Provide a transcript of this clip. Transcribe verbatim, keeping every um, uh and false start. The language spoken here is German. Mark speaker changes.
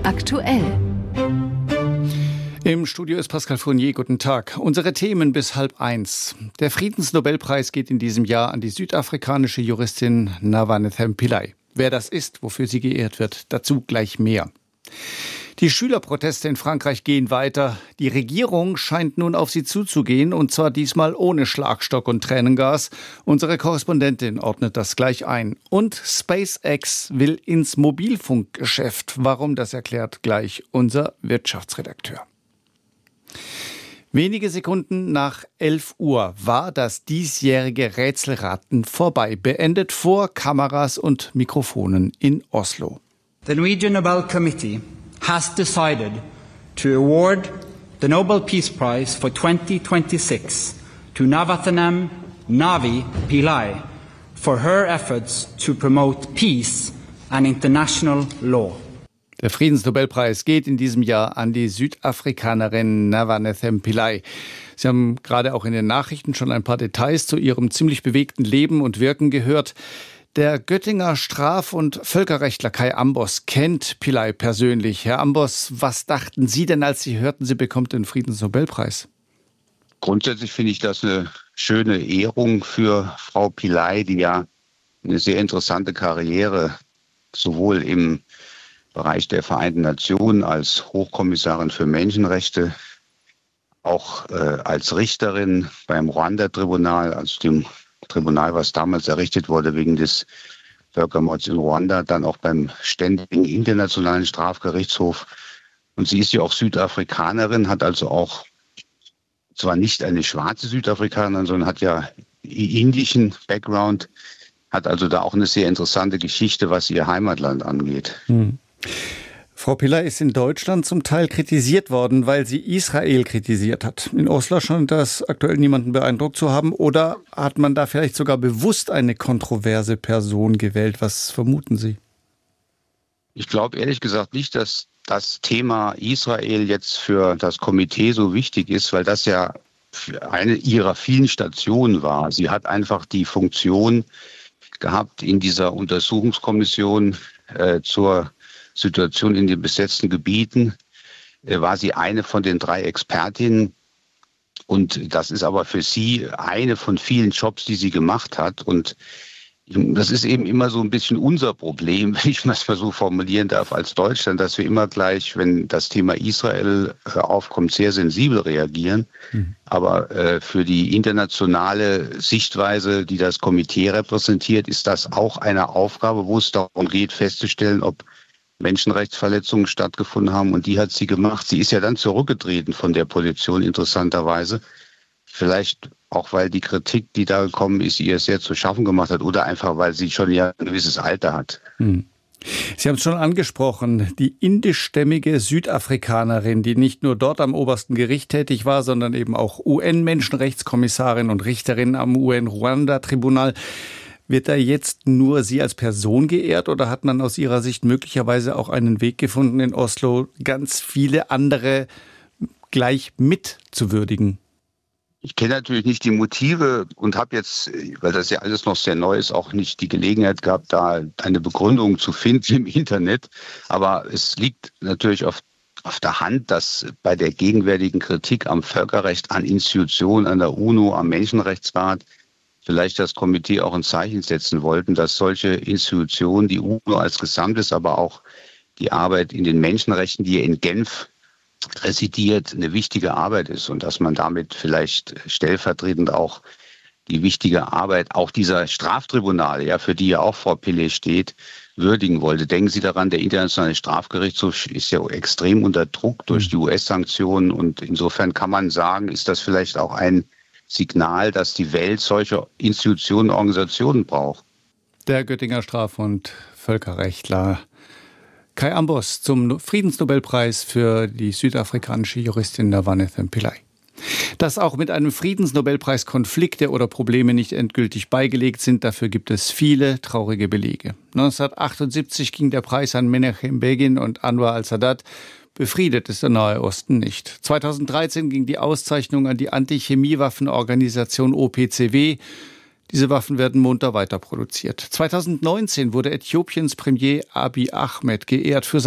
Speaker 1: aktuell.
Speaker 2: Im Studio ist Pascal Fournier. Guten Tag. Unsere Themen bis halb eins. Der Friedensnobelpreis geht in diesem Jahr an die südafrikanische Juristin Navanethem Pillay. Wer das ist, wofür sie geehrt wird, dazu gleich mehr. Die Schülerproteste in Frankreich gehen weiter. Die Regierung scheint nun auf sie zuzugehen, und zwar diesmal ohne Schlagstock und Tränengas. Unsere Korrespondentin ordnet das gleich ein. Und SpaceX will ins Mobilfunkgeschäft. Warum, das erklärt gleich unser Wirtschaftsredakteur. Wenige Sekunden nach elf Uhr war das diesjährige Rätselraten vorbei, beendet vor Kameras und Mikrofonen in Oslo.
Speaker 3: The Norwegian Nobel Committee has decided to award the Nobel Peace Prize for twenty twenty-six to Navathanam Navi Pillay for her efforts to promote peace and international law.
Speaker 2: Der Friedensnobelpreis geht in diesem Jahr an die Südafrikanerin Navanethem Pillay. Sie haben gerade auch in den Nachrichten schon ein paar Details zu ihrem ziemlich bewegten Leben und Wirken gehört. Der Göttinger Straf- und Völkerrechtler Kai Ambos kennt Pillay persönlich. Herr Ambos, was dachten Sie denn, als Sie hörten, sie bekommt den Friedensnobelpreis?
Speaker 4: Grundsätzlich finde ich das eine schöne Ehrung für Frau Pillay, die ja eine sehr interessante Karriere sowohl im Bereich der Vereinten Nationen als Hochkommissarin für Menschenrechte, auch äh, als Richterin beim Ruanda-Tribunal, also dem Tribunal, was damals errichtet wurde wegen des Völkermords in Ruanda, dann auch beim Ständigen Internationalen Strafgerichtshof. Und sie ist ja auch Südafrikanerin, hat also auch zwar nicht eine schwarze Südafrikanerin, sondern hat ja indischen Background, hat also da auch eine sehr interessante Geschichte, was ihr Heimatland angeht.
Speaker 2: Hm. Frau Pillay ist in Deutschland zum Teil kritisiert worden, weil sie Israel kritisiert hat. In Oslo scheint das aktuell niemanden beeindruckt zu haben. Oder hat man da vielleicht sogar bewusst eine kontroverse Person gewählt? Was vermuten Sie?
Speaker 4: Ich glaube ehrlich gesagt nicht, dass das Thema Israel jetzt für das Komitee so wichtig ist, weil das ja eine ihrer vielen Stationen war. Sie hat einfach die Funktion gehabt in dieser Untersuchungskommission äh, zur Situation in den besetzten Gebieten, äh, war sie eine von den drei Expertinnen. Und das ist aber für sie eine von vielen Jobs, die sie gemacht hat. Und das ist eben immer so ein bisschen unser Problem, wenn ich das mal so formulieren darf, als Deutschland, dass wir immer gleich, wenn das Thema Israel äh, aufkommt, sehr sensibel reagieren. Mhm. Aber äh, für die internationale Sichtweise, die das Komitee repräsentiert, ist das auch eine Aufgabe, wo es darum geht, festzustellen, ob Menschenrechtsverletzungen stattgefunden haben, und die hat sie gemacht. Sie ist ja dann zurückgetreten von der Position, interessanterweise. Vielleicht auch, weil die Kritik, die da gekommen ist, ihr sehr zu schaffen gemacht hat, oder einfach, weil sie schon ja ein gewisses Alter hat.
Speaker 2: Hm. Sie haben es schon angesprochen, die indischstämmige Südafrikanerin, die nicht nur dort am obersten Gericht tätig war, sondern eben auch U N-Menschenrechtskommissarin und Richterin am U N-Ruanda-Tribunal. Wird da jetzt nur sie als Person geehrt, oder hat man aus Ihrer Sicht möglicherweise auch einen Weg gefunden, in Oslo ganz viele andere gleich mit zu würdigen?
Speaker 4: Ich kenne natürlich nicht die Motive und habe jetzt, weil das ja alles noch sehr neu ist, auch nicht die Gelegenheit gehabt, da eine Begründung zu finden im Internet. Aber es liegt natürlich auf, auf der Hand, dass bei der gegenwärtigen Kritik am Völkerrecht, an Institutionen, an der UNO, am Menschenrechtsrat, vielleicht das Komitee auch ein Zeichen setzen wollten, dass solche Institutionen, die UNO als Gesamtes, aber auch die Arbeit in den Menschenrechten, die in Genf residiert, eine wichtige Arbeit ist, und dass man damit vielleicht stellvertretend auch die wichtige Arbeit auch dieser Straftribunale, ja, für die ja auch Frau Pillay steht, würdigen wollte. Denken Sie daran, der Internationale Strafgerichtshof ist ja extrem unter Druck durch die U S-Sanktionen, und insofern kann man sagen, ist das vielleicht auch ein Signal, dass die Welt solche Institutionen, Organisationen braucht.
Speaker 2: Der Göttinger Straf- und Völkerrechtler Kai Ambos zum Friedensnobelpreis für die südafrikanische Juristin Navanethem Pillay. Dass auch mit einem Friedensnobelpreis Konflikte oder Probleme nicht endgültig beigelegt sind, dafür gibt es viele traurige Belege. neunzehnhundertachtundsiebzig ging der Preis an Menachem Begin und Anwar al-Sadat. Befriedet ist der Nahe Osten nicht. zweitausenddreizehn ging die Auszeichnung an die Antichemiewaffenorganisation O P C W. Diese Waffen werden munter weiter produziert. zweitausendneunzehn wurde Äthiopiens Premier Abiy Ahmed geehrt für